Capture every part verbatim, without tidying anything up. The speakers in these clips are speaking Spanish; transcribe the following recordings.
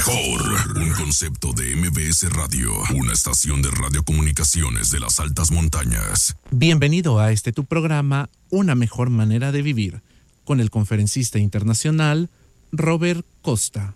mejor. Un concepto de M B S Radio, una estación de radiocomunicaciones de las altas montañas. Bienvenido a este tu programa, Una mejor manera de vivir, con el conferencista internacional Robert Costa.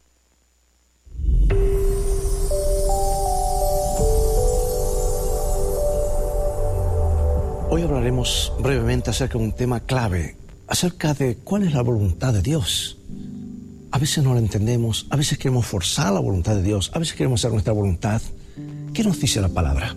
Hoy hablaremos brevemente acerca de un tema clave, acerca de cuál es la voluntad de Dios. A veces no la entendemos, a veces queremos forzar la voluntad de Dios, a veces queremos hacer nuestra voluntad. ¿Qué nos dice la palabra?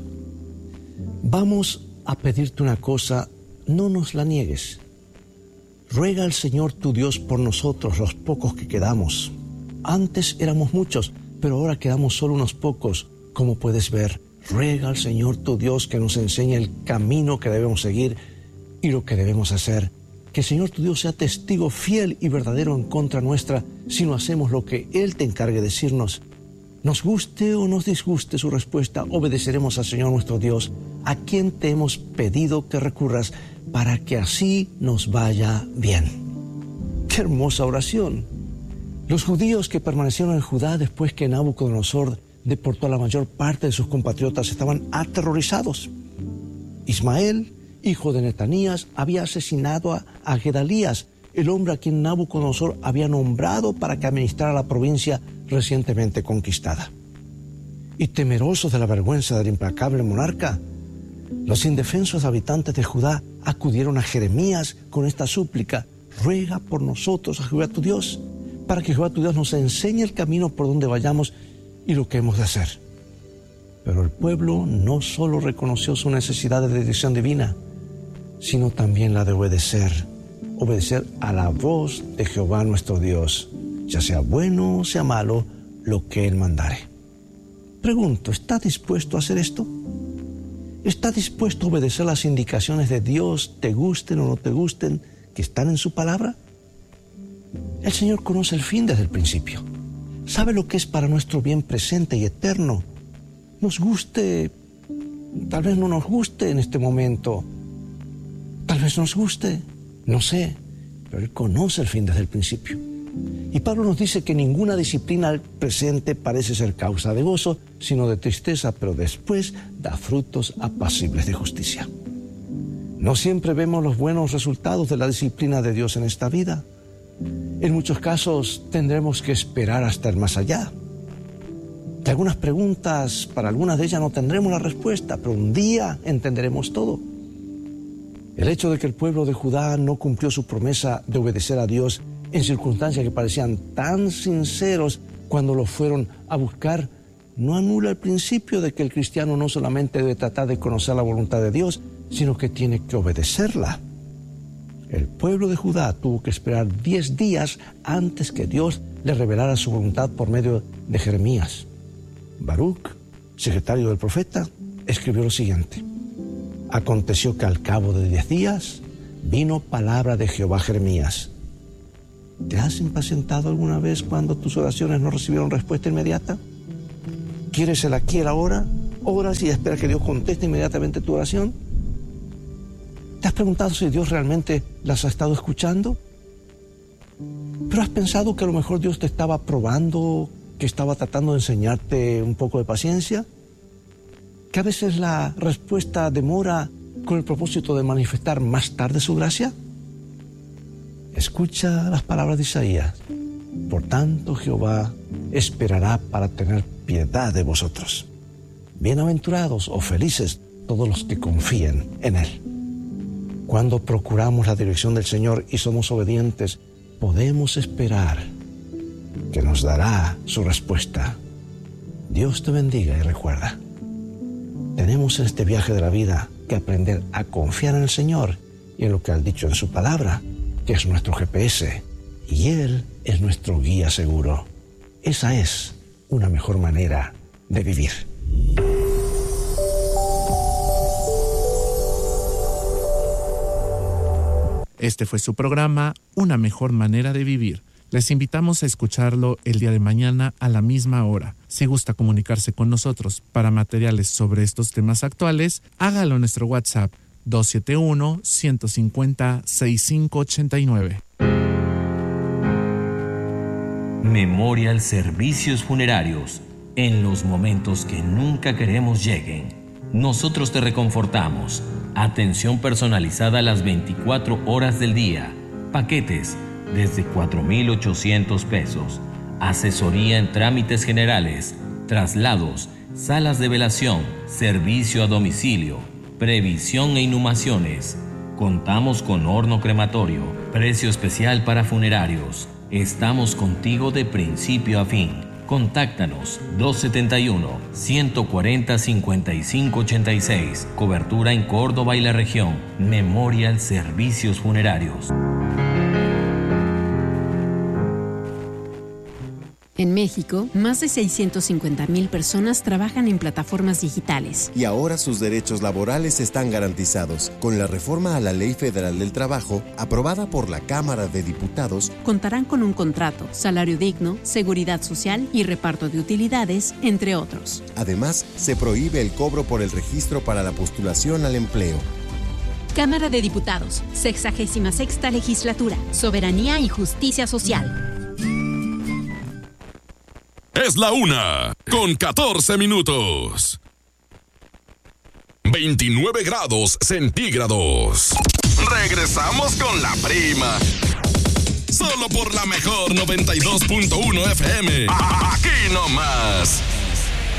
Vamos a pedirte una cosa, no nos la niegues. Ruega al Señor tu Dios por nosotros, los pocos que quedamos. Antes éramos muchos, pero ahora quedamos solo unos pocos, como puedes ver. Ruega al Señor tu Dios que nos enseñe el camino que debemos seguir y lo que debemos hacer. Que el Señor tu Dios sea testigo fiel y verdadero en contra nuestra si no hacemos lo que Él te encargue decirnos. Nos guste o nos disguste su respuesta, obedeceremos al Señor nuestro Dios, a quien te hemos pedido que recurras para que así nos vaya bien. ¡Qué hermosa oración! Los judíos que permanecieron en Judá después que Nabucodonosor deportó a la mayor parte de sus compatriotas estaban aterrorizados. Ismael, hijo de Netanías, había asesinado a, a Gedalías, el hombre a quien Nabucodonosor había nombrado para que administrara la provincia recientemente conquistada. Y temerosos de la vergüenza del implacable monarca, los indefensos habitantes de Judá acudieron a Jeremías con esta súplica: ruega por nosotros a Jehová tu Dios, para que Jehová tu Dios nos enseñe el camino por donde vayamos y lo que hemos de hacer. Pero el pueblo no solo reconoció su necesidad de dirección divina, sino también la de obedecer, obedecer a la voz de Jehová nuestro Dios, ya sea bueno o sea malo, lo que Él mandare. Pregunto, ¿está dispuesto a hacer esto? ¿Está dispuesto a obedecer las indicaciones de Dios, te gusten o no te gusten, que están en su palabra? El Señor conoce el fin desde el principio. Sabe lo que es para nuestro bien presente y eterno. Nos guste, tal vez no nos guste en este momento, tal vez nos guste, no sé, pero Él conoce el fin desde el principio. Y Pablo nos dice que ninguna disciplina al presente parece ser causa de gozo, sino de tristeza, pero después da frutos apacibles de justicia. No siempre vemos los buenos resultados de la disciplina de Dios en esta vida. En muchos casos tendremos que esperar hasta el más allá. De algunas preguntas, para algunas de ellas no tendremos la respuesta, pero un día entenderemos todo. El hecho de que el pueblo de Judá no cumplió su promesa de obedecer a Dios en circunstancias que parecían tan sinceros cuando lo fueron a buscar, no anula el principio de que el cristiano no solamente debe tratar de conocer la voluntad de Dios, sino que tiene que obedecerla. El pueblo de Judá tuvo que esperar diez días antes que Dios le revelara su voluntad por medio de Jeremías. Baruch, secretario del profeta, escribió lo siguiente: aconteció que al cabo de diez días vino palabra de Jehová a Jeremías. ¿Te has impacientado alguna vez cuando tus oraciones no recibieron respuesta inmediata? ¿Quieres el aquí y el ahora? ¿Oras y esperas que Dios conteste inmediatamente tu oración? ¿Te has preguntado si Dios realmente las ha estado escuchando? ¿Pero has pensado que a lo mejor Dios te estaba probando, que estaba tratando de enseñarte un poco de paciencia? ¿Que a veces la respuesta demora con el propósito de manifestar más tarde su gracia? Escucha las palabras de Isaías. Por tanto, Jehová esperará para tener piedad de vosotros. Bienaventurados o felices todos los que confíen en Él. Cuando procuramos la dirección del Señor y somos obedientes, podemos esperar que nos dará su respuesta. Dios te bendiga y recuerda, tenemos en este viaje de la vida que aprender a confiar en el Señor y en lo que ha dicho en su palabra, que es nuestro G P S, y Él es nuestro guía seguro. Esa es una mejor manera de vivir. Este fue su programa, Una mejor manera de vivir. Les invitamos a escucharlo el día de mañana a la misma hora. Si gusta comunicarse con nosotros para materiales sobre estos temas actuales, hágalo en nuestro WhatsApp dos siete uno, uno cinco cero, seis cinco ocho nueve. Memorial Servicios Funerarios. En los momentos que nunca queremos lleguen, nosotros te reconfortamos. Atención personalizada las veinticuatro horas del día. Paquetes desde cuatro mil ochocientos pesos. Asesoría en trámites generales, traslados, salas de velación, servicio a domicilio, previsión e inhumaciones. Contamos con horno crematorio, precio especial para funerarios. Estamos contigo de principio a fin. Contáctanos dos setenta y uno, ciento cuarenta, cincuenta y cinco ochenta y seis. Cobertura en Córdoba y la región. Memorial Servicios Funerarios. En México, más de seiscientas cincuenta mil personas trabajan en plataformas digitales. Y ahora sus derechos laborales están garantizados. Con la reforma a la Ley Federal del Trabajo, aprobada por la Cámara de Diputados, contarán con un contrato, salario digno, seguridad social y reparto de utilidades, entre otros. Además, se prohíbe el cobro por el registro para la postulación al empleo. Cámara de Diputados, sexagésima sexta legislatura, Soberanía y Justicia Social. Es la una, con catorce minutos. veintinueve grados centígrados. Regresamos con la prima. Solo por la mejor noventa y dos punto uno F M. Aquí nomás.